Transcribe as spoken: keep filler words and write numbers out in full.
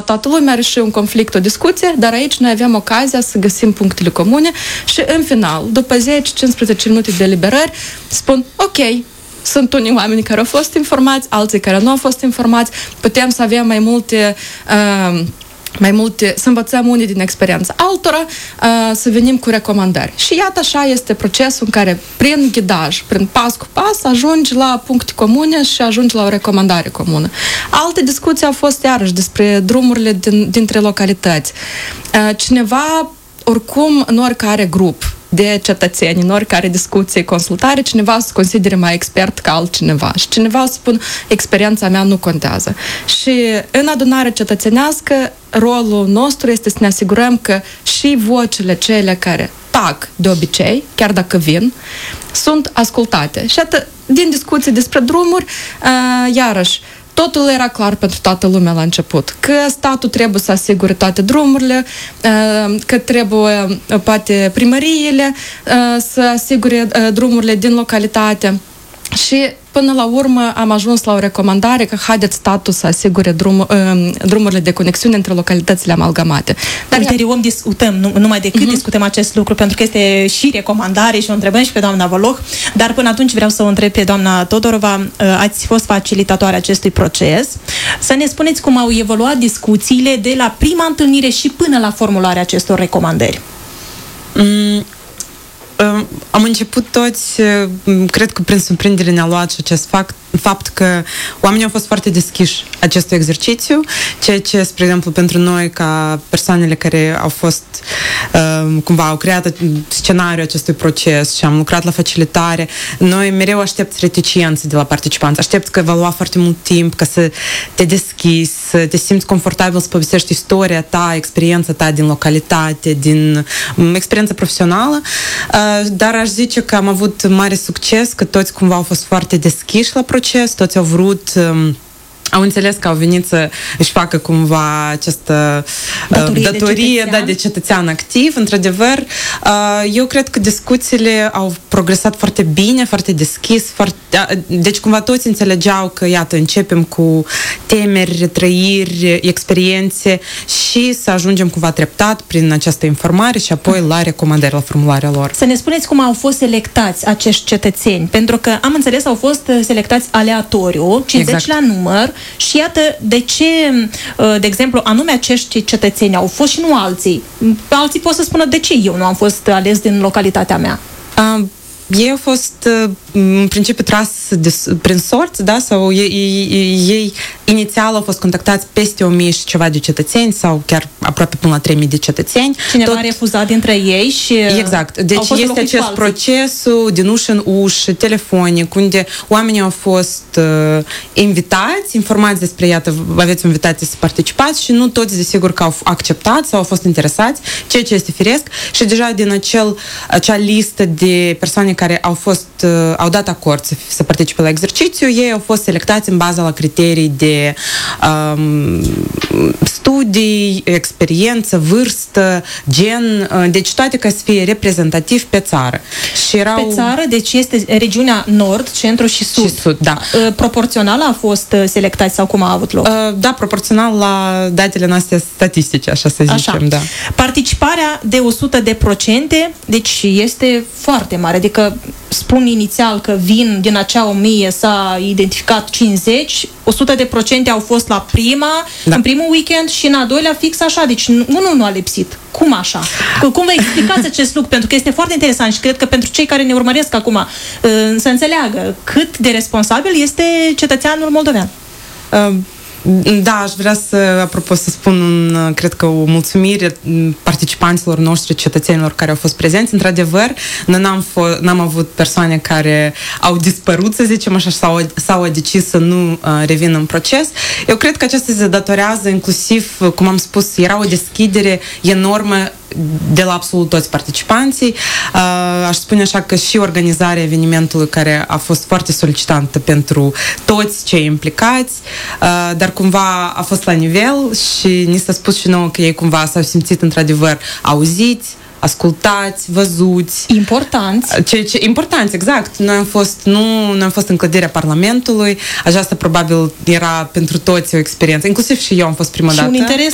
toată lumea, are și un conflict, o discuție, dar aici noi avem ocazia să găsim punctele comune și în final, după zece cincisprezece minute de eliberări, spun, ok, sunt unii oameni care au fost informați, alții care nu au fost informați, putem să avem mai multe... Uh, mai multe, să învățăm unii din experiența altora, uh, să venim cu recomandări. Și iată, așa este procesul în care, prin ghidaj, prin pas cu pas, ajungi la puncte comune și ajungi la o recomandare comună. Alte discuții au fost iarăși despre drumurile din, dintre localități. Uh, cineva, oricum, în oricare grup de cetățeni, în oricare discuție, consultare, cineva se considere mai expert ca altcineva și cineva o să spun, experiența mea nu contează. Și în adunarea cetățenească, rolul nostru este să ne asigurăm că și vocile cele care tac de obicei, chiar dacă vin, sunt ascultate. Și atât, din discuții despre drumuri, uh, iarăși, totul era clar pentru toată lumea la început. Că statul trebuie să asigure toate drumurile, că trebuie, poate, primăriile să asigure drumurile din localitate. Și până la urmă am ajuns la o recomandare că haideți statul să asigure drum, drumurile de conexiune între localitățile amalgamate. Dar ulterior discutăm, nu, numai decât uh-huh. discutăm acest lucru, pentru că este și recomandare și o întrebăm și pe doamna Voloh, dar până atunci vreau să o întreb pe doamna Todorova, ați fost facilitatoare acestui proces, să ne spuneți cum au evoluat discuțiile de la prima întâlnire și până la formularea acestor recomandări. Mm. Am început toți, cred că prin surprindere ne-a luat și acest fapt, fapt că oamenii au fost foarte deschiși acestui exercițiu, ceea ce, spre exemplu, pentru noi, ca persoanele care au fost, cumva, au creat scenariul acestui proces și am lucrat la facilitare, noi mereu aștepți reticență de la participanți, aștepți că va lua foarte mult timp ca să te deschizi, să te simți confortabil să povestești istoria ta, experiența ta din localitate, din experiența profesională. Dar aș zice că am avut mare succes, că toți cumva au fost foarte deschiși la proces, toți au vrut, au înțeles că au venit să își facă cumva această datorie, datorie de, da, de cetățean activ. Într-adevăr, eu cred că discuțiile au progresat foarte bine, foarte deschis, foarte... deci cumva toți înțelegeau că, iată, începem cu temeri, retrăiri, experiențe și să ajungem cumva treptat prin această informare și apoi la recomandări, la formularea lor. Să ne spuneți cum au fost selectați acești cetățeni, pentru că am înțeles au fost selectați aleatoriu, cincizeci exact. La număr. Și iată de ce, de exemplu, anume acești cetățeni au fost și nu alții. Alții pot să spună de ce eu nu am fost ales din localitatea mea. Um. Ei au fost, în principiu, tras de, prin sorți, da? Sau ei, ei, ei inițial au fost contactați peste o mie și ceva de cetățeni sau chiar aproape până la trei mii de cetățeni. Cineva Tot... a refuzat dintre ei și exact. Deci este acest procesul din ușă în ușă, telefonic, unde oamenii au fost uh, invitați, informați despre, iată, aveți o invitație să participați și nu toți, desigur, că au acceptat sau au fost interesați, ceea ce este firesc. Și deja din acel, acea listă de persoane care au fost, uh, au dat acord să, să participe la exercițiu, ei au fost selectați în baza la criterii de um, studii, experiență, vârstă, gen, uh, deci toate ca să fie reprezentativ pe țară. Și erau... Pe țară, deci este regiunea Nord, Centru și Sud. Și Sud, da. Uh, proporțional a fost selectați sau cum a avut loc? Uh, da, proporțional la datele noastre statistice, așa să zicem, așa. Da. Participarea de o sută de procente, deci este foarte mare, adică spun inițial că vin din acea o mie s-a identificat cincizeci, o sută de procente au fost la prima, da. În primul weekend și în a doilea fix așa, deci unul nu a lipsit. Cum așa? Cum vă explicați acest lucru? Pentru că este foarte interesant și cred că pentru cei care ne urmăresc acum să înțeleagă cât de responsabil este cetățeanul moldovean. Uh. Da, aș vrea să, apropo, să spun, un, cred că o mulțumire participanților noștri, cetățenilor care au fost prezenți. Într-adevăr, noi n-am, f- n-am avut persoane care au dispărut, să zicem așa, sau, sau au decis să nu uh, revină în proces. Eu cred că aceasta se datorează inclusiv, cum am spus, era o deschidere enormă de la absolut toți participanții. Uh, aș spune așa că și organizarea evenimentului, care a fost foarte solicitantă pentru toți cei implicați, uh, dar cumva a fost la nivel și ni s-a spus și nouă că ei cumva s-au simțit într-adevăr auziți, ascultați, văzuți. Importanți. Ce, ce, importanți, exact. Noi am fost, nu, noi am fost în clădirea Parlamentului, aceasta probabil era pentru toți o experiență, inclusiv și eu am fost prima și dată. Un interes